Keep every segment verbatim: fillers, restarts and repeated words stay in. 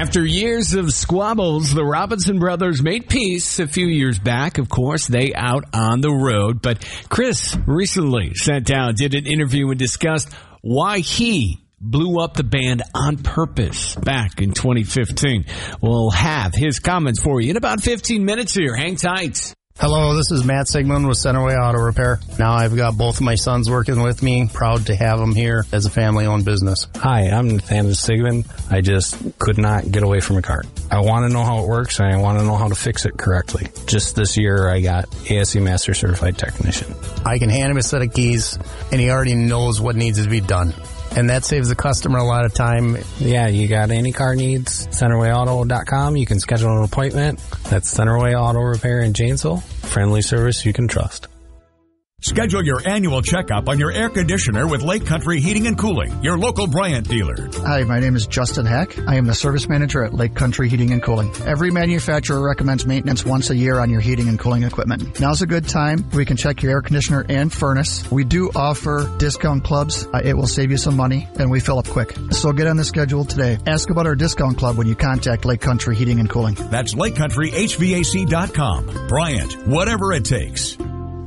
After years of squabbles, the Robinson brothers made peace a few years back. Of course, they out on the road. But Chris recently sat down, did an interview, and discussed why he blew up the band on purpose back in twenty fifteen. We'll have his comments for you in about fifteen minutes here. Hang tight. Hello, this is Matt Sigmund with Centerway Auto Repair. Now I've got both of my sons working with me. Proud to have them here as a family-owned business. Hi, I'm Nathaniel Sigmund. I just could not get away from a car. I want to know how it works, and I want to know how to fix it correctly. Just this year, I got A S E Master Certified Technician. I can hand him a set of keys, and he already knows what needs to be done. And that saves the customer a lot of time. Yeah, you got any car needs, Centerway Auto dot com. You can schedule an appointment. That's Centerway Auto Repair in Janesville. Friendly service you can trust. Schedule your annual checkup on your air conditioner with Lake Country Heating and Cooling, your local Bryant dealer. Hi, my name is Justin Heck. I am the service manager at Lake Country Heating and Cooling. Every manufacturer recommends maintenance once a year on your heating and cooling equipment. Now's a good time. We can check your air conditioner and furnace. We do offer discount clubs. Uh, it will save you some money, and we fill up quick. So get on the schedule today. Ask about our discount club when you contact Lake Country Heating and Cooling. That's Lake Country H V A C dot com. Bryant, whatever it takes.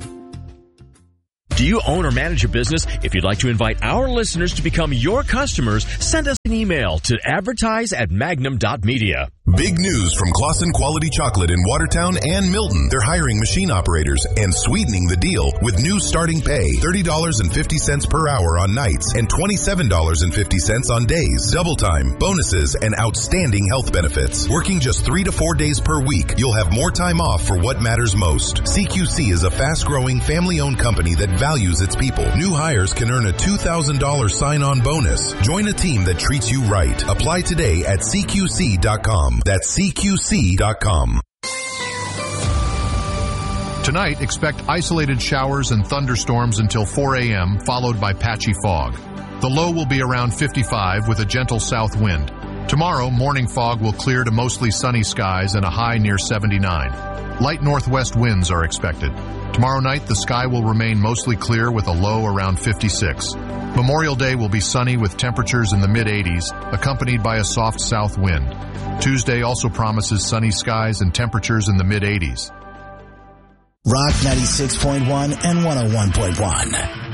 Do you own or manage a business? If you'd like to invite our listeners to become your customers, send us an email to advertise at magnum dot media. Big news from Claussen Quality Chocolate in Watertown and Milton. They're hiring machine operators and sweetening the deal with new starting pay, thirty dollars and fifty cents per hour on nights and twenty-seven dollars and fifty cents on days. Double time, bonuses, and outstanding health benefits. Working just three to four days per week, you'll have more time off for what matters most. C Q C is a fast-growing, family-owned company that values its people. New hires can earn a two thousand dollars sign-on bonus. Join a team that treats you right. Apply today at C Q C dot com. That's C Q C dot com. Tonight, expect isolated showers and thunderstorms until four a.m., followed by patchy fog. The low will be around fifty-five with a gentle south wind. Tomorrow, morning fog will clear to mostly sunny skies and a high near seventy-nine. Light northwest winds are expected. Tomorrow night, the sky will remain mostly clear with a low around fifty-six. Memorial Day will be sunny with temperatures in the mid-eighties, accompanied by a soft south wind. Tuesday also promises sunny skies and temperatures in the mid-eighties. Rock ninety-six point one and one oh one point one.